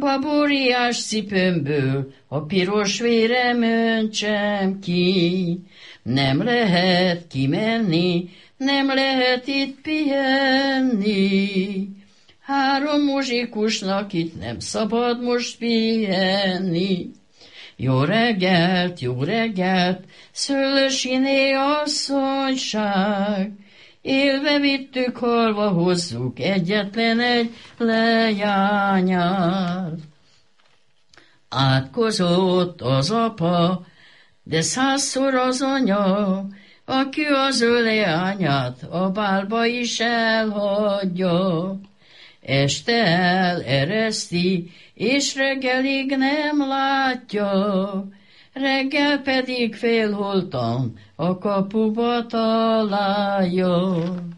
babóriás cipőmből a piros vérem öntsem ki. Nem lehet kimenni, nem lehet itt pihenni. 3 muzsikusnak itt nem szabad most pihenni. Jó reggelt, Szőlősiné asszonyság. Élve vittük, halva hozzuk egyetlen egy leányát. Átkozott az apa, de 100-szor az anya, aki az ő leányát a bálba is elhagyja. Este elereszti, és reggelig nem látja, reggel pedig félholtan a kapuba találja.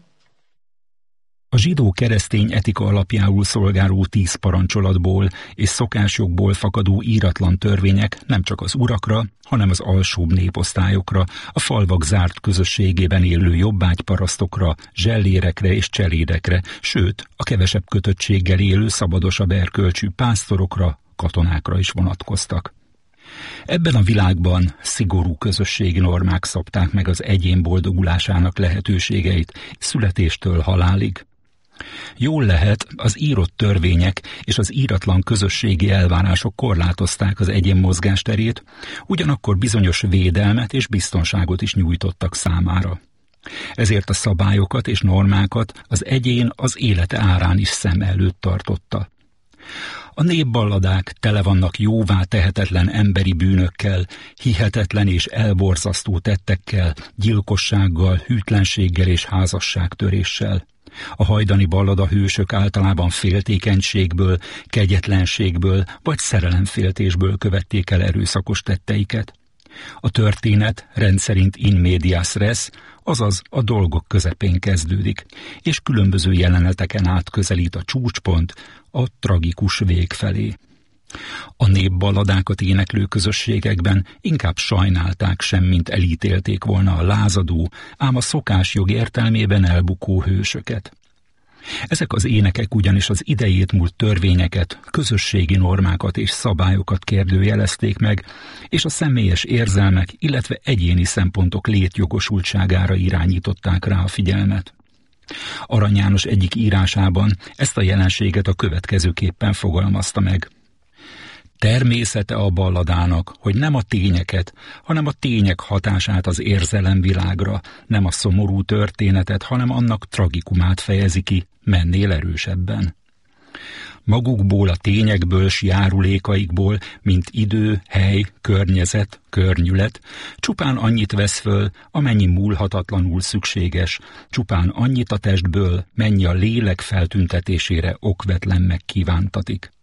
A zsidó-keresztény etika alapjául szolgáló 10 parancsolatból és szokásjogból fakadó íratlan törvények nem csak az urakra, hanem az alsóbb néposztályokra, a falvak zárt közösségében élő jobbágyparasztokra, zsellérekre és cselédekre, sőt, a kevesebb kötöttséggel élő szabadosabb erkölcsű pásztorokra, katonákra is vonatkoztak. Ebben a világban szigorú közösségi normák szabták meg az egyén boldogulásának lehetőségeit születéstől halálig. Jól lehet, az írott törvények és az íratlan közösségi elvárások korlátozták az egyén mozgásterét, ugyanakkor bizonyos védelmet és biztonságot is nyújtottak számára. Ezért a szabályokat és normákat az egyén az élete árán is szem előtt tartotta. A népballadák tele vannak jóvá tehetetlen emberi bűnökkel, hihetetlen és elborzasztó tettekkel, gyilkossággal, hűtlenséggel és házasságtöréssel. A hajdani ballada hősök általában féltékenységből, kegyetlenségből vagy szerelemféltésből követték el erőszakos tetteiket. A történet rendszerint in medias res, azaz a dolgok közepén kezdődik, és különböző jeleneteken át közelít a csúcspont, a tragikus vég felé. A népballadákat éneklő közösségekben inkább sajnálták sem, mint elítélték volna a lázadó, ám a szokásjog értelmében elbukó hősöket. Ezek az énekek ugyanis az idejét múlt törvényeket, közösségi normákat és szabályokat kérdőjelezték meg, és a személyes érzelmek, illetve egyéni szempontok létjogosultságára irányították rá a figyelmet. Arany János egyik írásában ezt a jelenséget a következőképpen fogalmazta meg. Természete a balladának, hogy nem a tényeket, hanem a tények hatását az érzelemvilágra, nem a szomorú történetet, hanem annak tragikumát fejezi ki, mennél erősebben. Magukból, a tényekből s járulékaikból, mint idő, hely, környezet, környület, csupán annyit vesz föl, amennyi múlhatatlanul szükséges, csupán annyit a testből, mennyi a lélek feltüntetésére okvetlen megkívántatik.